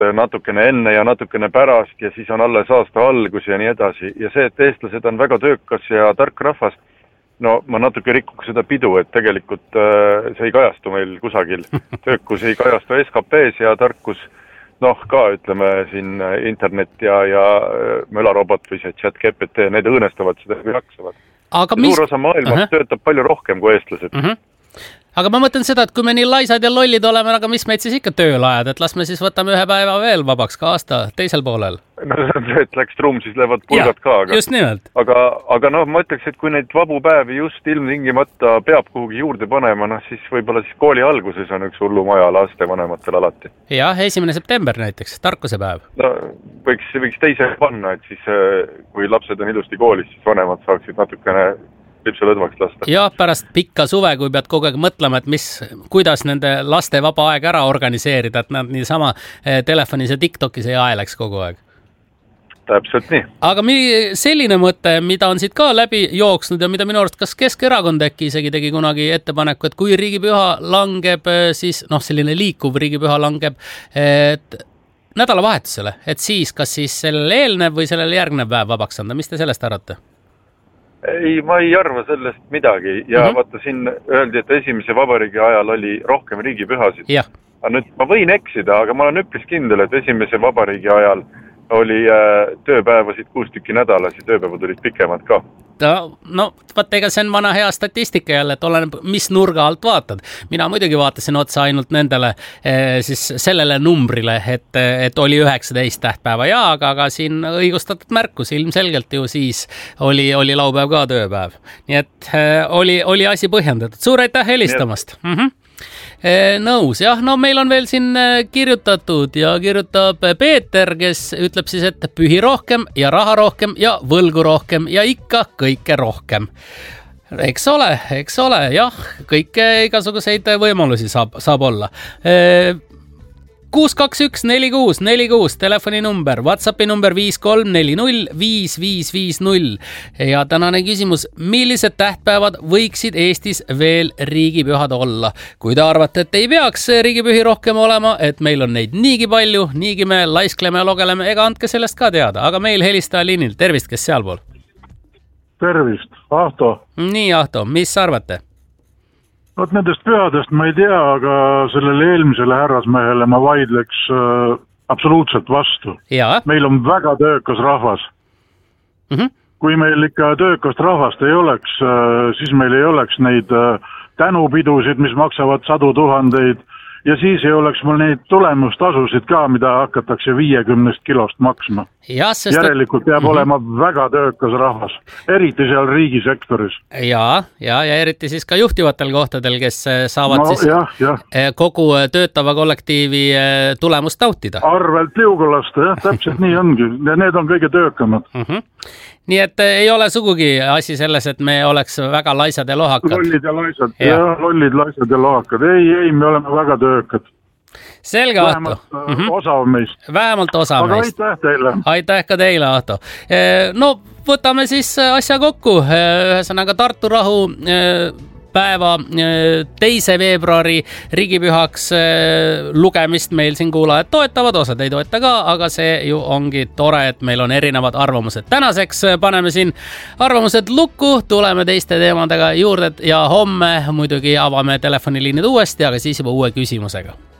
natukene enne ja natukene pärast ja siis on alles aasta algus ja nii edasi. Ja see, et eestlased on väga töökas ja tark rahvas, no ma natuke rikuks seda pidu, et tegelikult see ei kajastu meil kusagil. Töökus ei kajastu SKP-s ja tarkus, ka ütleme siin internet ja mölarobot või see chat GPT, need õõnestavad seda või jaksavad. Suur osa maailmast töötab palju rohkem kui eestlased. Aga ma mõtlen seda, et kui me nii laisad ja lollid oleme, aga mis meid siis ikka tööl ajad, et las me siis võtame ühe päeva veel vabaks ka aasta teisel poolel. No see, et läks truum, siis lähevad pulgad ka. Just nimelt. Aga ma ütleks, et kui neid vabu päevi just ilmtingimata peab kuhugi juurde panema, siis võib-olla siis kooli alguses on üks hullu maja laste vanematel alati. Jah, 1. september näiteks, tarkuse päev. No, võiks teise panna, et siis kui lapsed on ilusti koolis, siis vanemad saaksid natukene lipsulõdvaks lasta. Jah, pärast pikka suve, kui pead kogu aeg mõtlema, et kuidas nende laste vaba aeg ära organiseerida, et nad niisama telefonis ja TikTokis ei aeleks kogu aeg. Täpselt nii. Aga selline mõte, mida on siit ka läbi jooksnud ja mida minu arust kas Keskerakond äkki isegi tegi kunagi ettepaneku, et kui riigipüha langeb, siis selline liikuv riigipüha langeb nädalavahetusele, et siis kas siis sellele eelnev või sellele järgnev päev vabaks anda. Mis te sellest arvate? Ei, ma ei arva sellest midagi ja vaata siin öeldi, et esimese vabariigi ajal oli rohkem riigipühasid. Aga nüüd ma võin eksida, aga ma olen üpris kindel, et esimese vabariigi ajal oli tööpäevasid 6 tükki nädalas ja tööpäevad olid pikemad ka. Ega see on vana hea statistika jälle, et oleneb, mis nurga alt vaatad. Mina muidugi vaatasin otsa ainult nendele, siis sellele numbrile, et oli 19 tähtpäeva aga siin õigustatud märkus, ilmselgelt ju siis oli laupäev ka tööpäev. Nii et oli asi põhjendatud. Suur aitäh helistamast! Nõus, meil on veel siin kirjutatud ja kirjutab Peeter, kes ütleb siis, et pühi rohkem ja raha rohkem ja võlgu rohkem ja ikka kõike rohkem. Eks ole, jah, kõike igasuguseid võimalusi saab olla. 6214646 telefoninumber, WhatsAppi number 53405550 ja tänane küsimus, millised tähtpäevad võiksid Eestis veel riigipühad olla? Kui te arvate, et ei peaks riigipühi rohkem olema, et meil on neid niigi palju, niigi me laiskleme ja logeleme, ega andke sellest ka teada, aga meil helistaja liinil, tervist, kes sealpool? Tervist, Ahto. Nii, Ahto, mis arvate? Nendest pühadest ma ei tea, aga sellele eelmisele härrasmehele ma vaidleks absoluutselt vastu. Meil on väga töökas rahvas. Kui meil ikka töökast rahvast ei oleks, siis meil ei oleks neid tänupidusid, mis maksavad 100 000 ja siis ei oleks mul neid tulemustasusid ka, mida hakatakse 50 kilost maksma. Järelikult peab olema väga töökas rahvas, eriti seal riigisektoris. Ja eriti siis ka juhtivatel kohtadel, kes saavad kogu töötava kollektiivi tulemust nautida. Arvelt liugu lasta, täpselt nii ongi. Ja need on kõige töökamad. Nii et ei ole sugugi asi selles, et me oleks väga laisad ja lohakad. Lollid ja laisad, lollid, laisad ja lohakad. Ei, me oleme väga töökad. Selge, Ahto. Vähemalt osav meist. Vähemalt osav meist. Aga aitäh teile. Aitäh ka teile, Ahto. Võtame siis asja kokku. Ühesõnaga Tartu rahu päeva 2. veebruari riigipühaks lugemist meil siin kuulajad toetavad, osad ei toeta ka, aga see ju ongi tore, et meil on erinevad arvamused. Tänaseks paneme siin arvamused lukku, tuleme teiste teemadega juurde ja homme muidugi avame telefoniliinid uuesti, aga siis juba uue küsimusega.